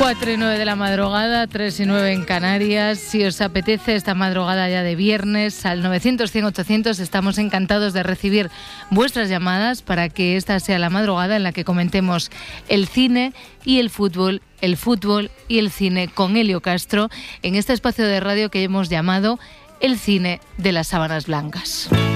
4:09 de la madrugada, 3:09 en Canarias. Si os apetece esta madrugada ya de viernes, al 900-100-800 estamos encantados de recibir vuestras llamadas para que esta sea la madrugada en la que comentemos el cine y el fútbol y el cine con Elio Castro en este espacio de radio que hemos llamado El cine de las sábanas blancas.